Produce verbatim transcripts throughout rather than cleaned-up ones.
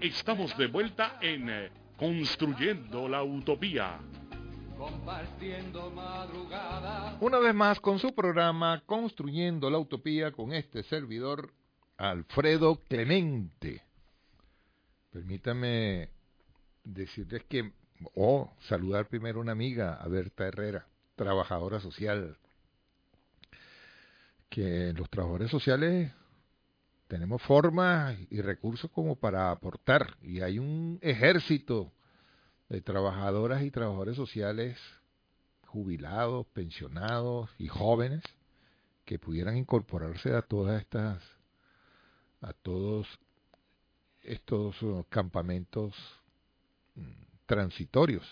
Estamos de vuelta en eh, Construyendo la Utopía. Compartiendo madrugada. Una vez más con su programa Construyendo la Utopía con este servidor Alfredo Clemente. Permítame decirles que, o oh, saludar primero a una amiga, a Berta Herrera, trabajadora social, que los trabajadores sociales tenemos formas y recursos como para aportar, y hay un ejército de trabajadoras y trabajadores sociales jubilados, pensionados y jóvenes que pudieran incorporarse a todas estas, a todos estos uh, campamentos mm, transitorios.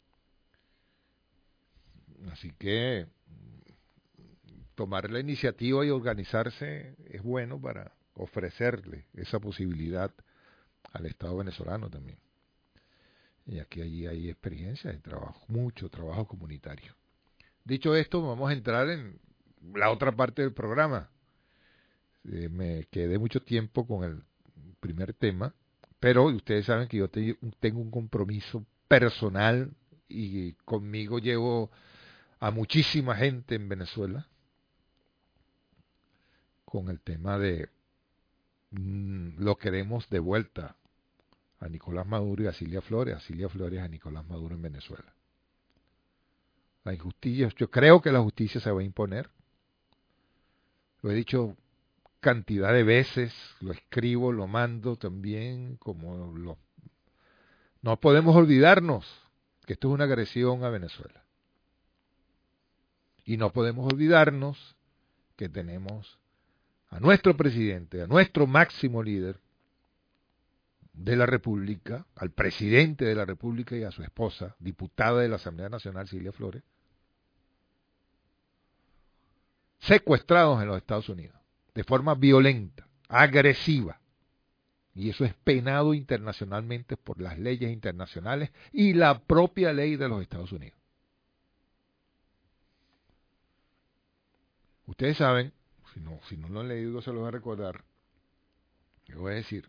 Así que tomar la iniciativa y organizarse es bueno para ofrecerle esa posibilidad al Estado venezolano también. Y aquí allí hay experiencia de trabajo, mucho trabajo comunitario. Dicho esto, vamos a entrar en la otra parte del programa. Eh, me quedé mucho tiempo con el primer tema, pero ustedes saben que yo te, tengo un compromiso personal y conmigo llevo a muchísima gente en Venezuela con el tema de mmm, lo queremos de vuelta a Nicolás Maduro y a Cilia Flores, a Cilia Flores y a Nicolás Maduro en Venezuela. La injusticia, yo creo que la justicia se va a imponer. Lo he dicho cantidad de veces, lo escribo, lo mando también, como lo... No podemos olvidarnos que esto es una agresión a Venezuela. Y no podemos olvidarnos que tenemos a nuestro presidente, a nuestro máximo líder de la República, al presidente de la República y a su esposa, diputada de la Asamblea Nacional, Cilia Flores, secuestrados en los Estados Unidos, de forma violenta, agresiva. Y eso es penado internacionalmente por las leyes internacionales y la propia ley de los Estados Unidos. Ustedes saben, si no, si no lo han leído se lo voy a recordar, les voy a decir,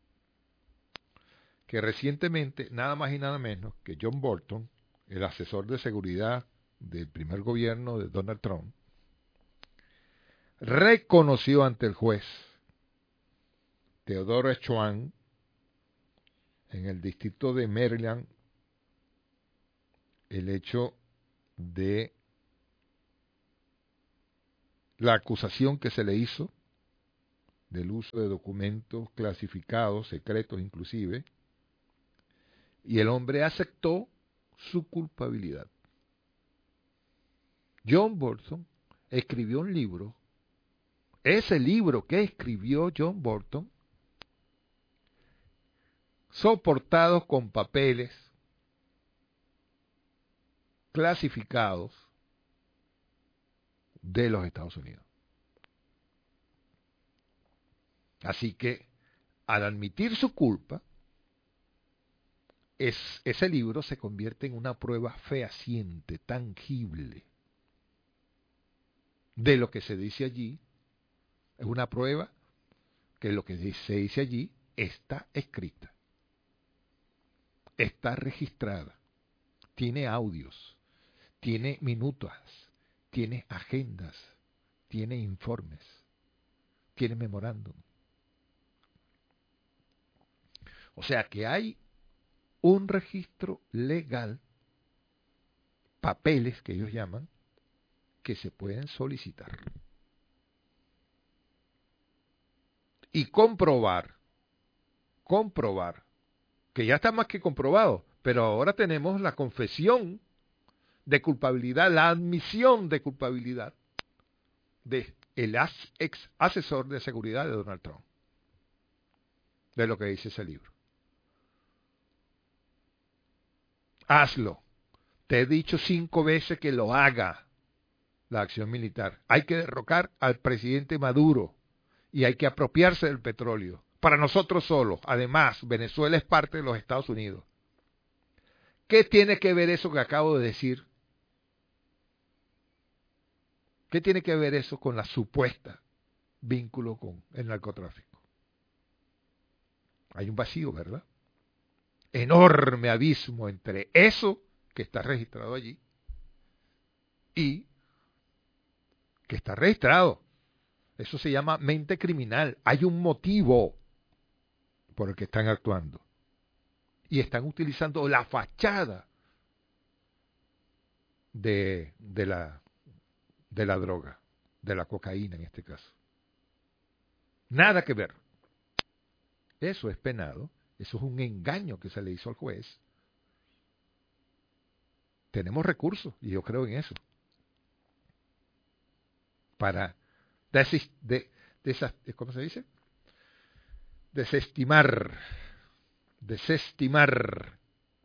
que recientemente, nada más y nada menos que John Bolton, el asesor de seguridad del primer gobierno de Donald Trump, reconoció ante el juez Theodore Schwan en el distrito de Maryland el hecho de la acusación que se le hizo del uso de documentos clasificados, secretos inclusive, y el hombre aceptó su culpabilidad. John Bolton escribió un libro. Ese libro que escribió John Bolton, soportado con papeles clasificados de los Estados Unidos. Así que, al admitir su culpa, es, ese libro se convierte en una prueba fehaciente, tangible, de lo que se dice allí. Es una prueba que lo que se dice allí está escrita, está registrada, tiene audios, tiene minutos, tiene agendas, tiene informes, tiene memorándum. O sea que hay un registro legal, papeles que ellos llaman, que se pueden solicitar y comprobar, comprobar, que ya está más que comprobado, pero ahora tenemos la confesión de culpabilidad, la admisión de culpabilidad de el ex asesor de seguridad de Donald Trump, de lo que dice ese libro. Hazlo. Te he dicho cinco veces que lo haga la acción militar. Hay que derrocar al presidente Maduro y hay que apropiarse del petróleo. Para nosotros solos. Además, Venezuela es parte de los Estados Unidos. ¿Qué tiene que ver eso que acabo de decir? ¿Qué tiene que ver eso con la supuesta vínculo con el narcotráfico? Hay un vacío, ¿verdad? enorme abismo entre eso que está registrado allí y que está registrado. Eso se llama mente criminal. Hay un motivo por el que están actuando. Y están utilizando la fachada de, de, la, de la droga, de la cocaína en este caso. Nada que ver. Eso es penado. Eso es un engaño que se le hizo al juez. Tenemos recursos, y yo creo en eso, para desis, de, de, ¿cómo se dice? Desestimar, desestimar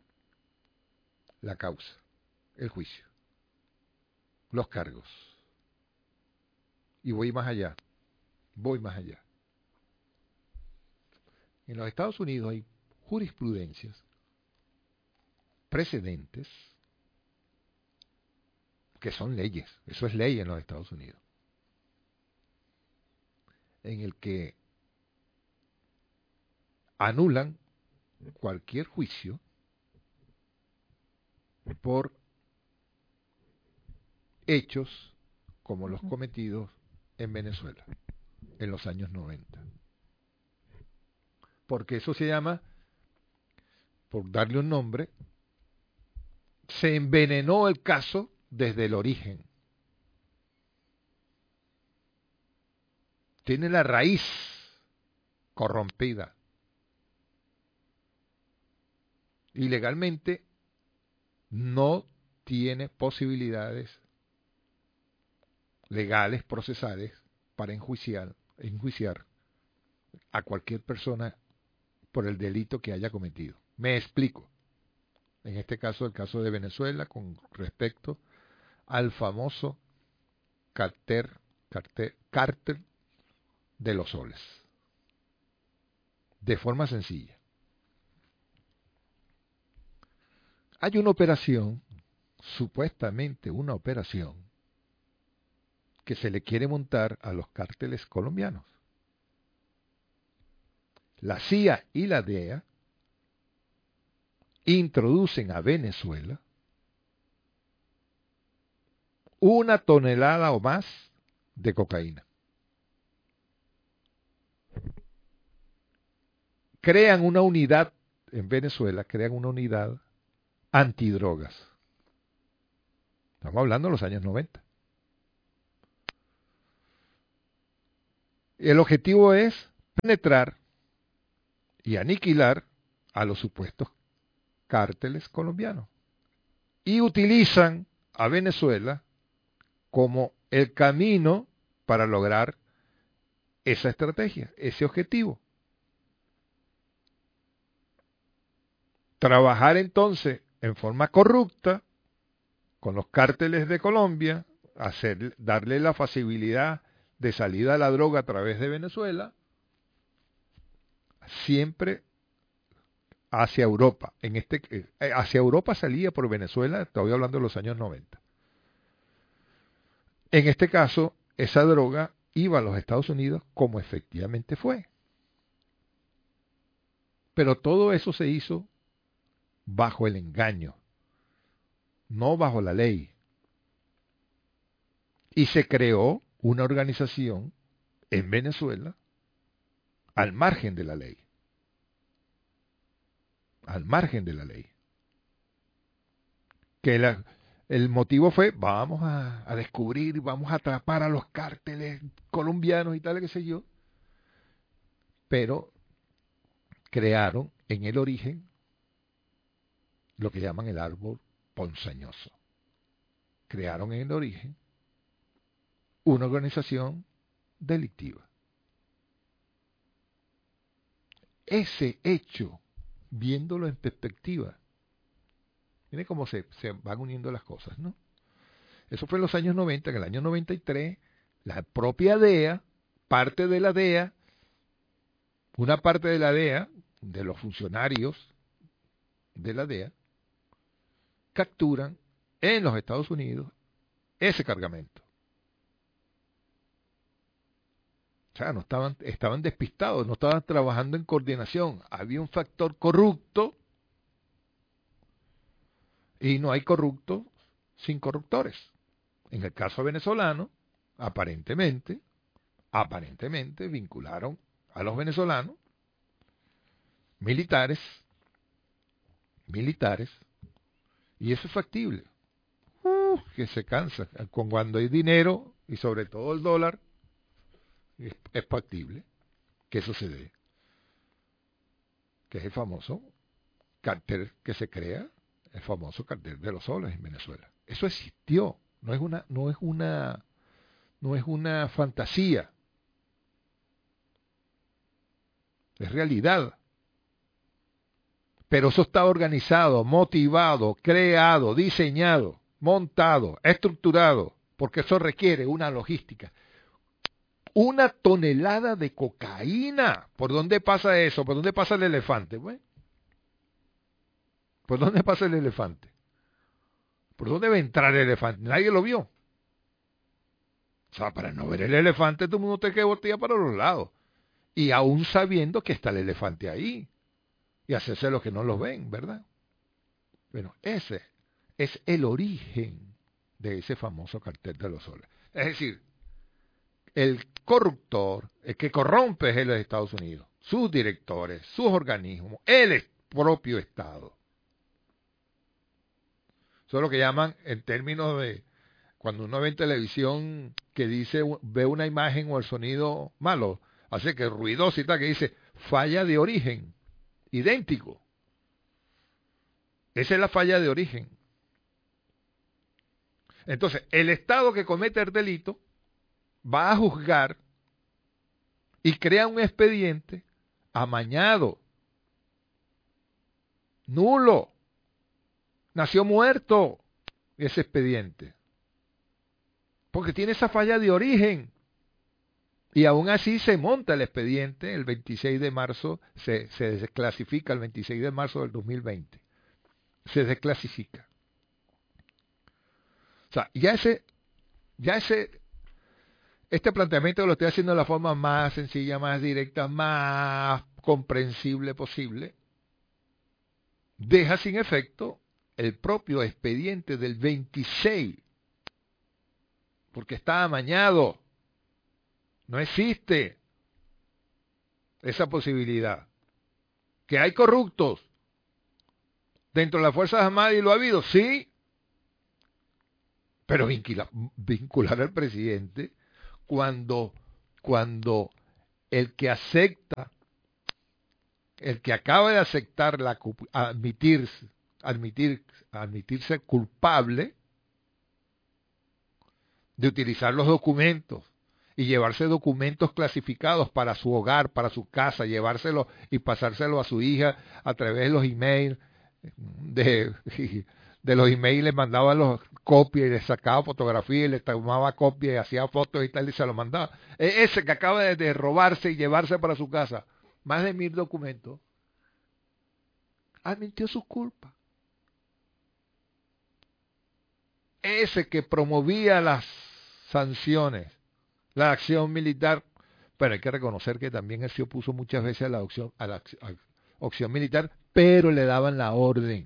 la causa, el juicio, los cargos. Y voy más allá, voy más allá. En los Estados Unidos hay jurisprudencias, precedentes, que son leyes, eso es ley en los Estados Unidos, en el que anulan cualquier juicio por hechos como los cometidos en Venezuela en los años noventa. Porque eso se llama, por darle un nombre, se envenenó el caso desde el origen. Tiene la raíz corrompida. Y legalmente no tiene posibilidades legales, procesales, para enjuiciar, enjuiciar a cualquier persona por el delito que haya cometido. Me explico. En este caso, el caso de Venezuela, con respecto al famoso cártel, cártel, cártel de los soles. De forma sencilla. Hay una operación, supuestamente una operación, que se le quiere montar a los cárteles colombianos. La C I A y la D E A introducen a Venezuela una tonelada o más de cocaína. Crean una unidad en Venezuela, crean una unidad antidrogas. Estamos hablando de los años noventa. El objetivo es penetrar y aniquilar a los supuestos cárteles colombianos. Y utilizan a Venezuela como el camino para lograr esa estrategia, ese objetivo. Trabajar entonces en forma corrupta con los cárteles de Colombia, hacer, darle la facilidad de salida a la droga a través de Venezuela, siempre hacia Europa. En este, eh, hacia Europa salía por Venezuela, estoy hablando de los años noventa. En este caso, esa droga iba a los Estados Unidos como efectivamente fue. Pero todo eso se hizo bajo el engaño, no bajo la ley. Y se creó una organización en Venezuela al margen de la ley. Al margen de la ley. Que la, el motivo fue, vamos a, a descubrir, vamos a atrapar a los cárteles colombianos y tal, qué sé yo. Pero crearon en el origen lo que llaman el árbol ponzoñoso. Crearon en el origen una organización delictiva. Ese hecho, viéndolo en perspectiva, miren cómo se, se van uniendo las cosas, ¿no? Eso fue en los años noventa, en el año noventa y tres, la propia D E A, parte de la D E A, una parte de la D E A, de los funcionarios de la D E A, capturan en los Estados Unidos ese cargamento. O sea, no estaban, estaban despistados, no estaban trabajando en coordinación. Había un factor corrupto Y no hay corruptos sin corruptores. En el caso venezolano, aparentemente, aparentemente vincularon a los venezolanos, militares, militares, y eso es factible. Uh, que se cansa. Con cuando hay dinero, y sobre todo el dólar, es, es factible que eso se dé. Que es el famoso cartel que se crea, el famoso cartel de los soles en Venezuela. Eso existió, no es una, no es una, no es una fantasía. Es realidad. Pero eso está organizado, motivado, creado, diseñado, montado, estructurado, porque eso requiere una logística. Una tonelada de cocaína. ¿Por dónde pasa eso? ¿Por dónde pasa el elefante? Pues? ¿Por dónde pasa el elefante? ¿Por dónde va a entrar el elefante? Nadie lo vio. O sea, para no ver el elefante, todo el mundo te que voltea para los lados. Y aún sabiendo que está el elefante ahí. Y hacerse los que no los ven, ¿verdad? Bueno, ese es el origen de ese famoso cartel de los soles. Es decir, el corruptor, el que corrompe es el de Estados Unidos, sus directores, sus organismos, el propio Estado. Eso es lo que llaman, en términos de, cuando uno ve en televisión que dice, ve una imagen o el sonido malo, hace que ruidoso y tal, que dice, falla de origen, idéntico. Esa es la falla de origen. Entonces, el Estado que comete el delito va a juzgar y crea un expediente amañado, nulo, nació muerto ese expediente, porque tiene esa falla de origen, y aún así se monta el expediente el veintiséis de marzo, se, se desclasifica el veintiséis de marzo del dos mil veinte, se desclasifica. O sea, ya ese, ya ese, este planteamiento lo estoy haciendo de la forma más sencilla, más directa, más comprensible posible, deja sin efecto el propio expediente del veintiséis, porque está amañado, no existe esa posibilidad. Que hay corruptos dentro de las Fuerzas Armadas y lo ha habido, sí, pero vincula, vincular al presidente cuando, cuando el que acepta, el que acaba de aceptar la admitirse, admitir, admitirse culpable de utilizar los documentos y llevarse documentos clasificados para su hogar, para su casa, llevárselo y pasárselo a su hija a través de los emails, de, de los emails le mandaba los copias y le sacaba fotografías y le tomaba copias y hacía fotos y tal y se lo mandaba. Ese que acaba de, de robarse y llevarse para su casa más de mil documentos, admitió su culpa. Ese que promovía las sanciones, la acción militar, pero hay que reconocer que también él se opuso muchas veces a la opción, a la a la opción militar, pero le daban la orden.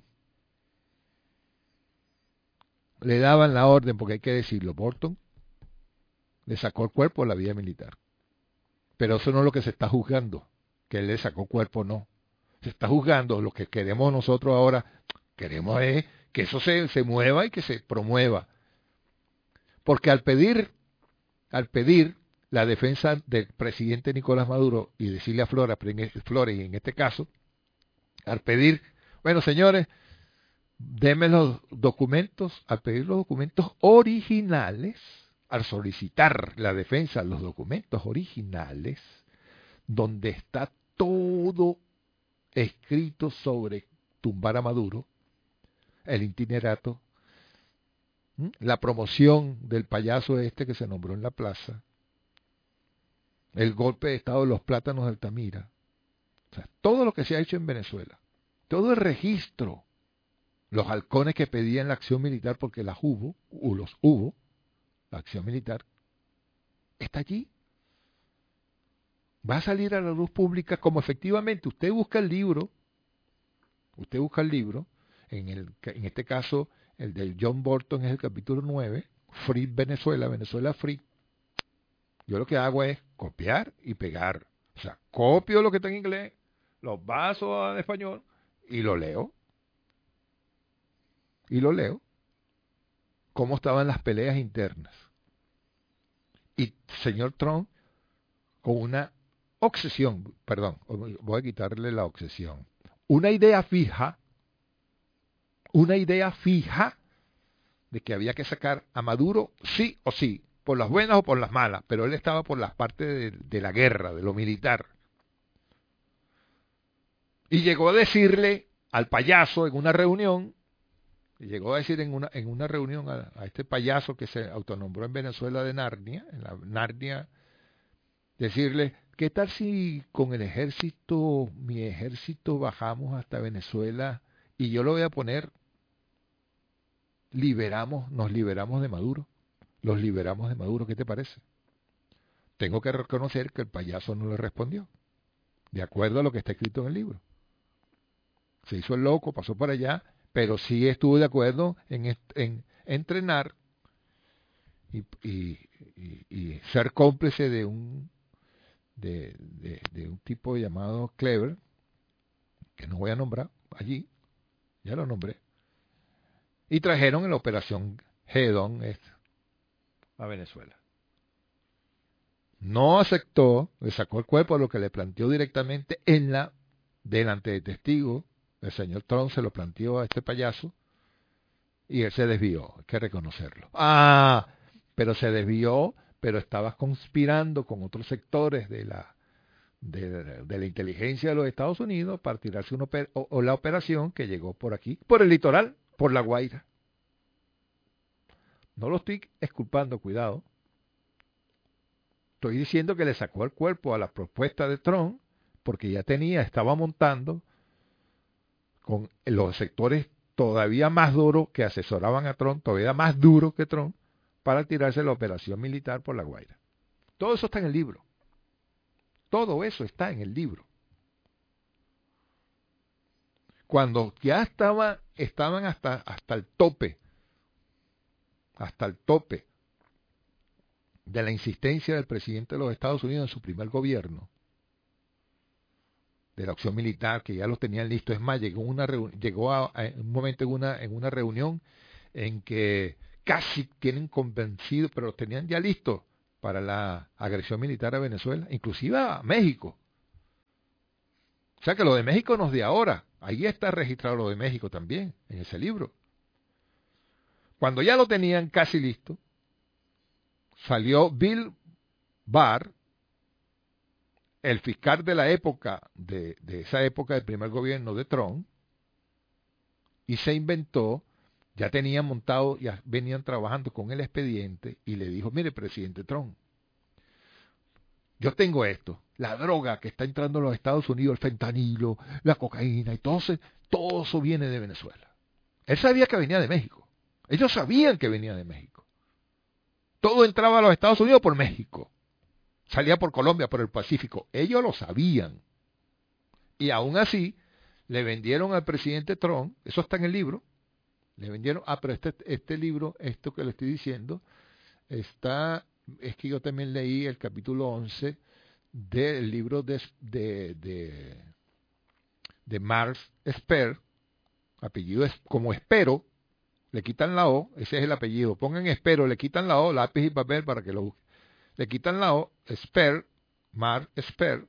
Le daban la orden, porque hay que decirlo, Bolton le sacó el cuerpo a la vía militar. Pero eso no es lo que se está juzgando, que él le sacó cuerpo, no. Se está juzgando, lo que queremos nosotros ahora, queremos es que eso se, se mueva y que se promueva. Porque al pedir, al pedir la defensa del presidente Nicolás Maduro y decirle a Flores, Flores, y en este caso, al pedir, bueno señores, denme los documentos, al pedir los documentos originales, al solicitar la defensa de los documentos originales, donde está todo escrito sobre tumbar a Maduro, el itinerato, ¿m? La promoción del payaso este que se nombró en la plaza, el golpe de estado de los plátanos de Altamira, o sea, todo lo que se ha hecho en Venezuela, todo el registro, los halcones que pedían la acción militar porque las hubo, o los hubo, la acción militar, está allí. Va a salir a la luz pública como efectivamente usted busca el libro, usted busca el libro, en, el, en este caso el de John Bolton es el capítulo nueve, Free Venezuela, Venezuela Free. Yo lo que hago es copiar y pegar. O sea, copio lo que está en inglés, lo paso al español y lo leo. Y lo leo. Cómo estaban las peleas internas. Y señor Trump, con una obsesión, perdón, voy a quitarle la obsesión, una idea fija, una idea fija de que había que sacar a Maduro sí o sí, por las buenas o por las malas, pero él estaba por las partes de, de la guerra, de lo militar. Y llegó a decirle al payaso en una reunión, llegó a decir en una, en una reunión a, a este payaso que se autonombró en Venezuela de Narnia, en la Narnia, decirle, ¿qué tal si con el ejército, mi ejército, bajamos hasta Venezuela y yo lo voy a poner, liberamos, nos liberamos de Maduro? Los liberamos de Maduro, ¿qué te parece? Tengo que reconocer que el payaso no le respondió, de acuerdo a lo que está escrito en el libro. Se hizo el loco, pasó para allá, pero sí estuvo de acuerdo en, en entrenar y, y, y, y ser cómplice de un de, de, de un tipo llamado Clever, que no voy a nombrar allí, ya lo nombré, y trajeron en la operación Hedon a Venezuela. No aceptó, le sacó el cuerpo a lo que le planteó directamente en la, delante de testigos. El señor Trump se lo planteó a este payaso y él se desvió, hay que reconocerlo. Ah, pero se desvió, pero estaba conspirando con otros sectores de la de, de la inteligencia de los Estados Unidos para tirarse una o, o la operación que llegó por aquí, por el litoral, por La Guaira. No lo estoy exculpando, cuidado. Estoy diciendo que le sacó el cuerpo a la propuesta de Trump porque ya tenía, estaba montando con los sectores todavía más duros que asesoraban a Trump, todavía más duros que Trump, para tirarse la operación militar por La Guaira. Todo eso está en el libro. Todo eso está en el libro. Cuando ya estaba, estaban hasta, hasta el tope, hasta el tope de la insistencia del presidente de los Estados Unidos en su primer gobierno, de la opción militar, que ya los tenían listos. Es más, llegó, una llegó a, a un momento en una, en una reunión en que casi tienen convencidos, pero los tenían ya listos para la agresión militar a Venezuela, inclusive a México. O sea que lo de México no es de ahora, ahí está registrado lo de México también, en ese libro. Cuando ya lo tenían casi listo, salió Bill Barr, el fiscal de la época, de, de esa época del primer gobierno de Trump, y se inventó, ya tenían montado, ya venían trabajando con el expediente, y le dijo, mire, presidente Trump, yo tengo esto, la droga que está entrando a los Estados Unidos, el fentanilo, la cocaína, y todo eso, todo eso viene de Venezuela. Él sabía que venía de México, ellos sabían que venía de México. Todo entraba a los Estados Unidos por México. Salía por Colombia, por el Pacífico. Ellos lo sabían. Y aún así, le vendieron al presidente Trump, eso está en el libro, le vendieron, ah, pero este, este libro, esto que le estoy diciendo, está, es que yo también leí el capítulo once del libro de, de, de, de Mark Esper, apellido es como Espero, le quitan la O, ese es el apellido, pongan Espero, le quitan la O, lápiz y papel para que lo busquen. Le quitan la O, Esper, Mark Esper,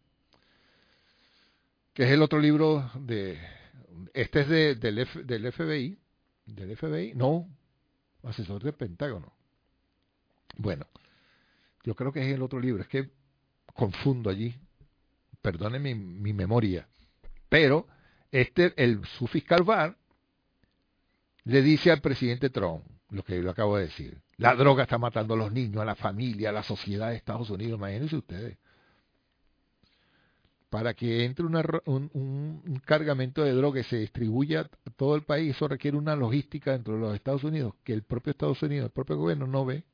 que es el otro libro de, este es de, del, F, del F B I, del F B I, no, asesor del Pentágono. Bueno, yo creo que es el otro libro, es que confundo allí, perdone mi, mi memoria, pero este, el su fiscal Barr le dice al presidente Trump, lo que yo acabo de decir, la droga está matando a los niños, a la familia, a la sociedad de Estados Unidos, imagínense ustedes. Para que entre una, un, un cargamento de droga y se distribuya a todo el país, eso requiere una logística dentro de los Estados Unidos que el propio Estados Unidos, el propio gobierno no ve.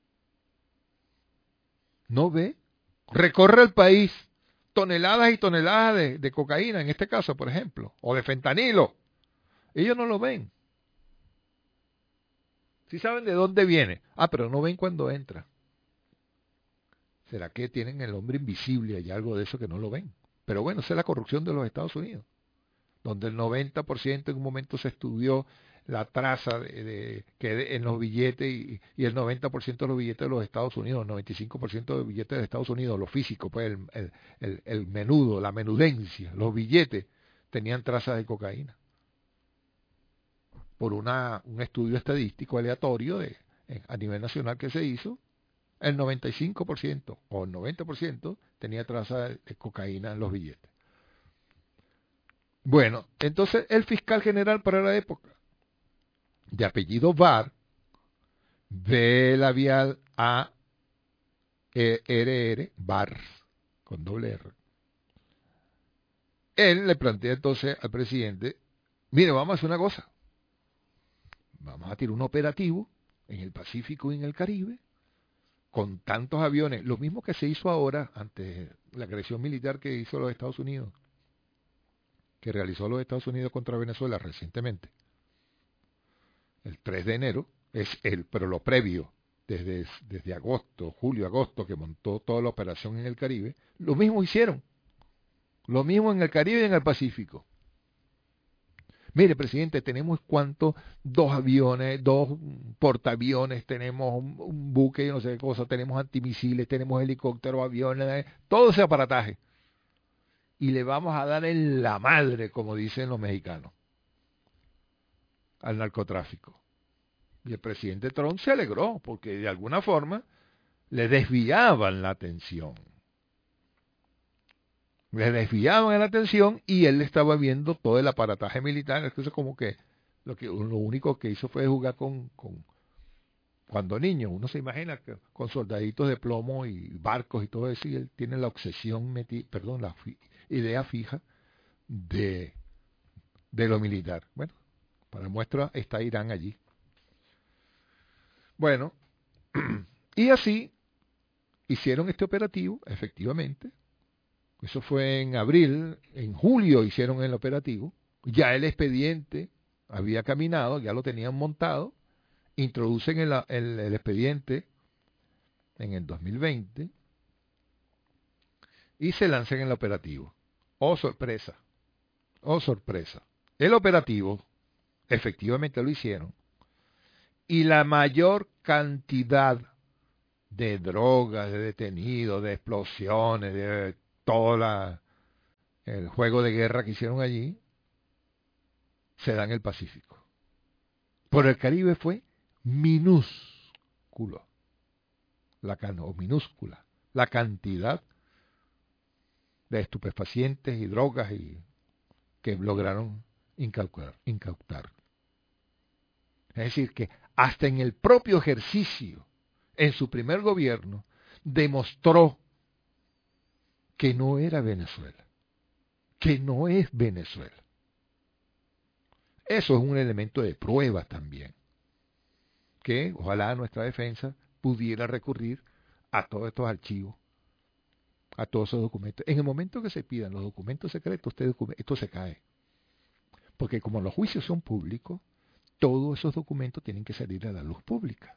No ve. Recorre el país toneladas y toneladas de, de cocaína, en este caso, por ejemplo, o de fentanilo. Ellos no lo ven. Sí saben de dónde viene. Ah, pero no ven cuando entra. ¿Será que tienen el hombre invisible? Hay algo de eso que no lo ven. Pero bueno, esa es la corrupción de los Estados Unidos, donde el noventa por ciento en un momento se estudió la traza de, de, que de, en los billetes y, y el noventa por ciento de los billetes de los Estados Unidos, el noventa y cinco por ciento de los billetes de Estados Unidos, lo físico, pues el, el, el, el menudo, la menudencia, los billetes tenían trazas de cocaína. Por una, un estudio estadístico aleatorio de, a nivel nacional que se hizo, el noventa y cinco por ciento o el noventa por ciento tenía trazas de, de cocaína en los billetes. Bueno, entonces el fiscal general para la época, de apellido Barr, B labial A R R, Barr, con doble R. Él le plantea entonces al presidente, mire, vamos a hacer una cosa, vamos a tirar un operativo en el Pacífico y en el Caribe, con tantos aviones, lo mismo que se hizo ahora ante la agresión militar que hizo los Estados Unidos, que realizó los Estados Unidos contra Venezuela recientemente. El tres de enero, es el, pero lo previo, desde, desde agosto, julio, agosto, que montó toda la operación en el Caribe, lo mismo hicieron. Lo mismo en el Caribe y en el Pacífico. Mire, presidente, tenemos cuánto, dos aviones, dos portaaviones, tenemos un, un buque y no sé qué cosa, tenemos antimisiles, tenemos helicópteros, aviones, todo ese aparataje. Y le vamos a dar en la madre, como dicen los mexicanos, al narcotráfico. Y el presidente Trump se alegró, porque de alguna forma le desviaban la atención. Le desviaban la atención y él estaba viendo todo el aparataje militar. Entonces como que lo, que, lo único que hizo fue jugar con, con cuando niño, uno se imagina que con soldaditos de plomo y barcos y todo eso, y él tiene la obsesión, meti, perdón, la fi, idea fija de, de lo militar. Bueno, para muestra está Irán allí. Bueno, y así hicieron este operativo, efectivamente. Eso fue en abril, en julio hicieron el operativo. Ya el expediente había caminado, ya lo tenían montado. Introducen el, el, el expediente en el dos mil veinte y se lanzan en el operativo. Oh, sorpresa. Oh, sorpresa. El operativo, efectivamente lo hicieron. Y la mayor cantidad de drogas, de detenidos, de explosiones, de todo la, el juego de guerra que hicieron allí, se da en el Pacífico. Por el Caribe fue minúsculo, la, o minúscula, la cantidad de estupefacientes y drogas y, que lograron incautar, incautar. Es decir, que hasta en el propio ejercicio, en su primer gobierno, demostró que no era Venezuela, que no es Venezuela. Eso es un elemento de prueba también, que ojalá nuestra defensa pudiera recurrir a todos estos archivos, a todos esos documentos. En el momento que se pidan los documentos secretos, este documento, esto se cae. Porque como los juicios son públicos, todos esos documentos tienen que salir a la luz pública.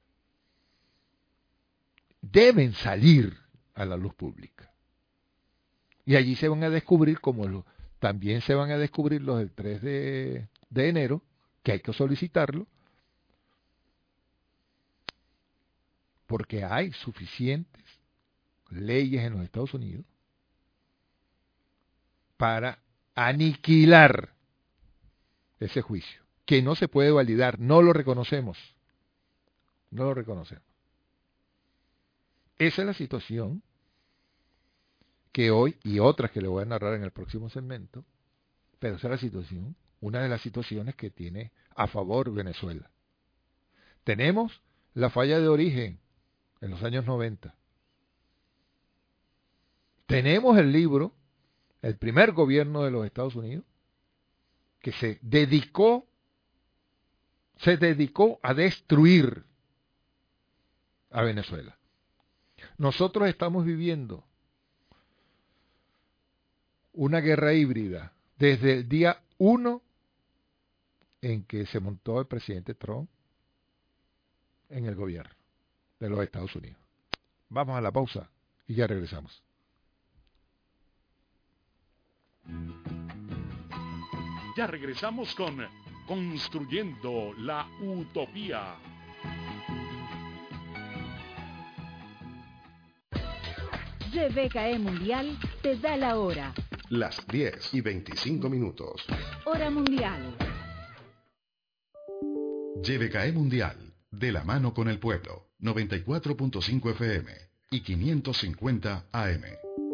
Deben salir a la luz pública. Y allí se van a descubrir, como lo, también se van a descubrir los del tres de enero, que hay que solicitarlo, porque hay suficientes leyes en los Estados Unidos para aniquilar ese juicio, que no se puede validar, no lo reconocemos, no lo reconocemos. Esa es la situación que hoy, y otras que le voy a narrar en el próximo segmento, pero esa es la situación, una de las situaciones que tiene a favor Venezuela. Tenemos la falla de origen en los años noventa. Tenemos el libro, el primer gobierno de los Estados Unidos, que se dedicó, se dedicó a destruir a Venezuela. Nosotros estamos viviendo una guerra híbrida desde el día uno en que se montó el presidente Trump en el gobierno de los Estados Unidos. Vamos a la pausa y ya regresamos. Ya regresamos con Construyendo la Utopía. Y B K E Mundial te da la hora. Las diez y veinticinco minutos. Hora mundial. Y B K E Mundial, de la mano con el pueblo. noventa y cuatro punto cinco F M y quinientos cincuenta A M.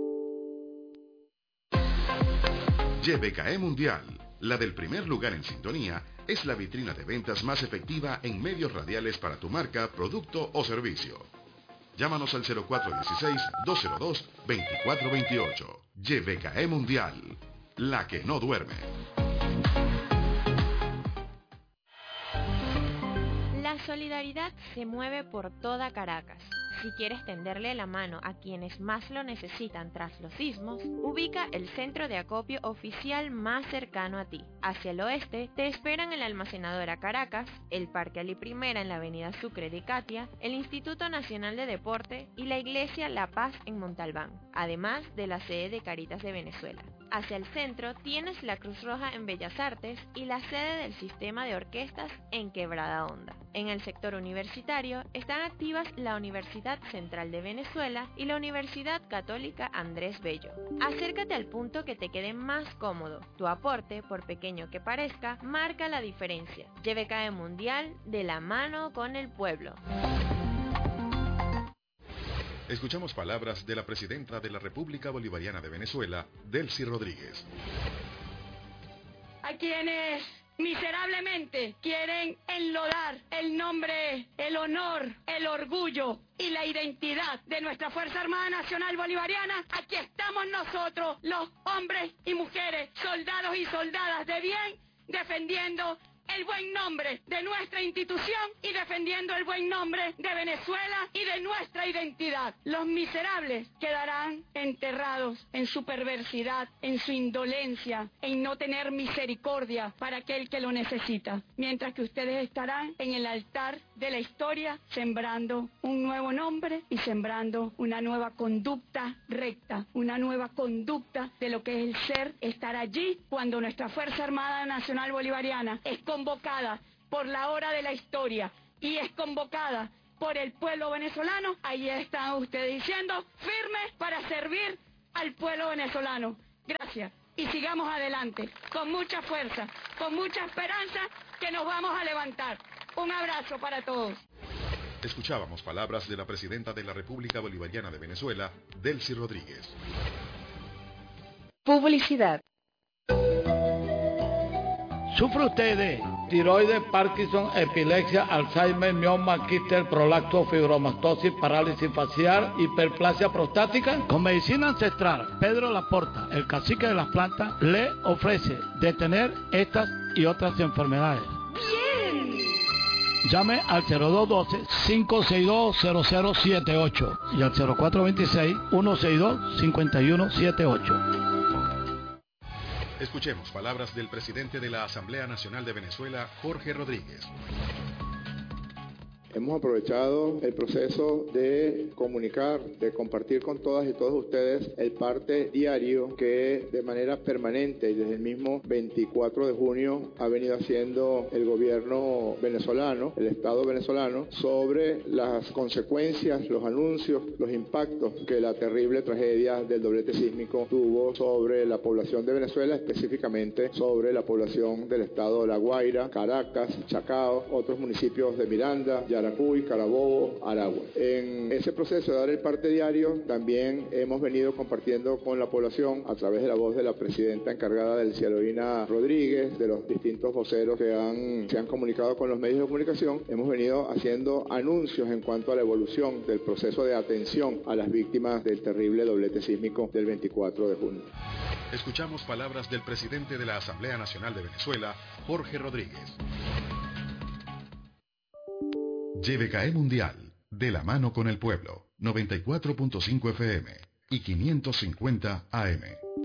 Y B K E Mundial, la del primer lugar en sintonía, es la vitrina de ventas más efectiva en medios radiales para tu marca, producto o servicio. Llámanos al cero cuatro uno seis, dos cero dos, dos cuatro dos ocho. Y B K E Mundial, la que no duerme. La solidaridad se mueve por toda Caracas. Si quieres tenderle la mano a quienes más lo necesitan tras los sismos, ubica el centro de acopio oficial más cercano a ti. Hacia el oeste te esperan el Almacenadora Caracas, el Parque Ali Primera en la avenida Sucre de Catia, el Instituto Nacional de Deporte y la Iglesia La Paz en Montalbán, además de la sede de Caritas de Venezuela. Hacia el centro tienes la Cruz Roja en Bellas Artes y la sede del Sistema de Orquestas en Quebrada Honda. En el sector universitario están activas la Universidad Central de Venezuela y la Universidad Católica Andrés Bello. Acércate al punto que te quede más cómodo. Tu aporte, por pequeño que parezca, marca la diferencia. Y B K E Mundial, de la mano con el pueblo. Escuchamos palabras de la presidenta de la República Bolivariana de Venezuela, Delcy Rodríguez. A quienes miserablemente quieren enlodar el nombre, el honor, el orgullo y la identidad de nuestra Fuerza Armada Nacional Bolivariana, aquí estamos nosotros, los hombres y mujeres, soldados y soldadas de bien, defendiendo el buen nombre de nuestra institución y defendiendo el buen nombre de Venezuela y de nuestra identidad. Los miserables quedarán enterrados en su perversidad, en su indolencia, en no tener misericordia para aquel que lo necesita, mientras que ustedes estarán en el altar de la historia sembrando un nuevo nombre y sembrando una nueva conducta recta, una nueva conducta de lo que es el ser, estar allí cuando nuestra Fuerza Armada Nacional Bolivariana es convocada por la hora de la historia y es convocada por el pueblo venezolano. Ahí están ustedes diciendo firmes para servir al pueblo venezolano. Gracias. Y sigamos adelante, con mucha fuerza, con mucha esperanza, que nos vamos a levantar. Un abrazo para todos. Escuchábamos palabras de la presidenta de la República Bolivariana de Venezuela, Delcy Rodríguez. Publicidad. ¿Sufre usted de tiroides, Parkinson, epilepsia, Alzheimer, mioma, quiste, prolacto, fibromastosis, parálisis facial, hiperplasia prostática? Con medicina ancestral, Pedro Laporta, el cacique de las plantas, le ofrece detener estas y otras enfermedades. ¡Bien! Llame al cero dos uno dos, cinco seis dos, cero cero siete ocho y al cero cuatro dos seis, uno seis dos, cinco uno siete ocho. Escuchemos palabras del presidente de la Asamblea Nacional de Venezuela, Jorge Rodríguez. Hemos aprovechado el proceso de comunicar, de compartir con todas y todos ustedes el parte diario que de manera permanente y desde el mismo veinticuatro de junio ha venido haciendo el gobierno venezolano, el Estado venezolano, sobre las consecuencias, los anuncios, los impactos que la terrible tragedia del doblete sísmico tuvo sobre la población de Venezuela, específicamente sobre la población del estado de La Guaira, Caracas, Chacao, otros municipios de Miranda, Yaracuy, Carabobo, Aragua. En ese proceso de dar el parte diario, también hemos venido compartiendo con la población a través de la voz de la presidenta encargada del Cialoina Rodríguez, de los distintos voceros que han, se han comunicado con los medios de comunicación. Hemos venido haciendo anuncios en cuanto a la evolución del proceso de atención a las víctimas del terrible doblete sísmico del veinticuatro de junio. Escuchamos palabras del presidente de la Asamblea Nacional de Venezuela, Jorge Rodríguez. Y B K E Mundial, de la mano con el pueblo, noventa y cuatro punto cinco F M y quinientos cincuenta A M.